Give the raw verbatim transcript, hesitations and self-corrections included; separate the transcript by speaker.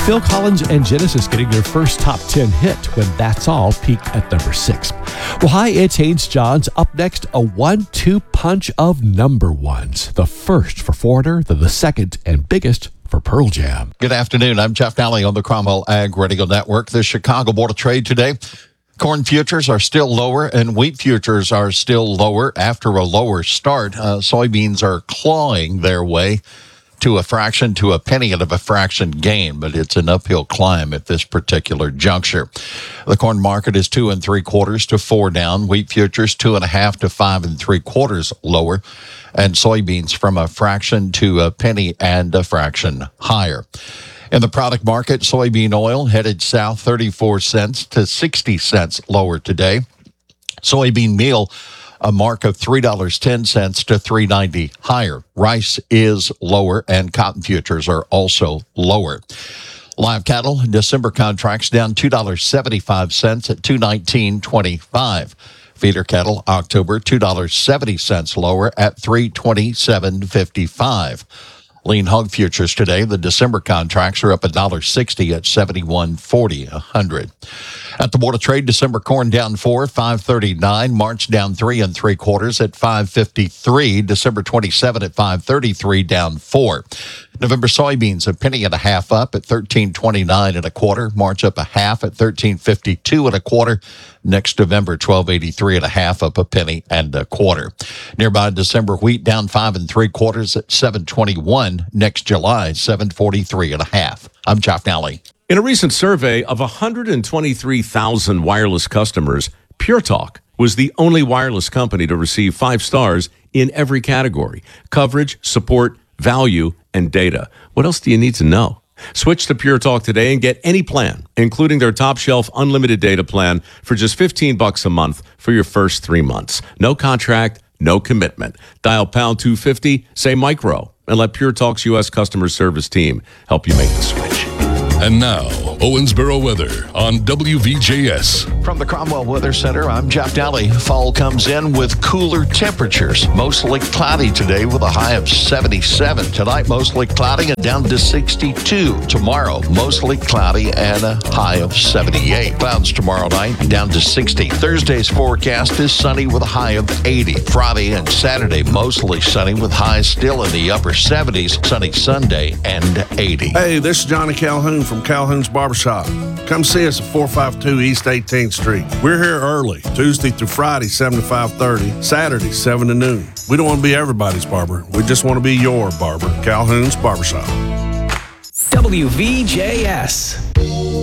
Speaker 1: Phil Collins and Genesis getting their first top ten hit when That's All peaked at number six. Well, hi, it's Haynes Johns. Up next, a one two punch of number ones. The first for Foreigner, then the second and biggest for Pearl Jam.
Speaker 2: Good afternoon. I'm Jeff Nally on the Cromwell Ag Radio Network. The Chicago Board of Trade today. Corn futures are still lower and wheat futures are still lower after a lower start. Uh, soybeans are clawing their way to a fraction to a penny of a fraction gain, but it's an uphill climb at this particular juncture. The corn market is two and three quarters to four down. Wheat futures two and a half to five and three quarters lower, and soybeans from a fraction to a penny and a fraction higher. In the product market, soybean oil headed south thirty-four cents to sixty cents lower today. Soybean meal, a mark of three dollars and ten cents to three dollars and ninety cents higher. Rice is lower, and cotton futures are also lower. Live cattle, December contracts down two dollars and seventy-five cents at two nineteen twenty-five. Feeder cattle, October, two dollars and seventy cents lower at three twenty-seven fifty-five. Lean hog futures today, the December contracts are up one dollar and sixty cents at seventy-one forty a hundred. At the Board of Trade, December corn down four, five thirty-nine. March down three and three quarters at five fifty-three. December twenty-seven at five thirty-three, down four. November soybeans a penny and a half up at thirteen twenty-nine and a quarter. March up a half at thirteen fifty-two and a quarter. Next November, twelve eighty-three and a half, up a penny and a quarter. Nearby December wheat down five and three quarters at seven twenty-one. Next July, seven forty-three and a half. I'm Jeff Nally.
Speaker 3: In a recent survey of one hundred twenty-three thousand wireless customers, Pure Talk was the only wireless company to receive five stars in every category: coverage, support, value, and data. What else do you need to know? Switch to Pure Talk today and get any plan, including their top shelf unlimited data plan, for just fifteen bucks a month for your first three months. No contract, no commitment. Dial pound two fifty, say micro, and let Pure Talk's U S customer service team help you make the switch.
Speaker 4: And now, Owensboro weather on W V J S.
Speaker 2: From the Cromwell Weather Center, I'm Jeff Nally. Fall comes in with cooler temperatures. Mostly cloudy today with a high of seventy-seven. Tonight, mostly cloudy and down to sixty-two. Tomorrow, mostly cloudy and a high of seventy-eight. Clouds tomorrow night, down to sixty. Thursday's forecast is sunny with a high of eighty. Friday and Saturday, mostly sunny with highs still in the upper seventies. Sunny Sunday and eighty.
Speaker 5: Hey, this is Johnny Calhoun from Calhoun's Barbershop. Come see us at four fifty-two East eighteenth Street. We're here early, Tuesday through Friday, seven to five thirty, Saturday, seven to noon. We don't want to be everybody's barber. We just want to be your barber. Calhoun's Barbershop.
Speaker 6: W V J S.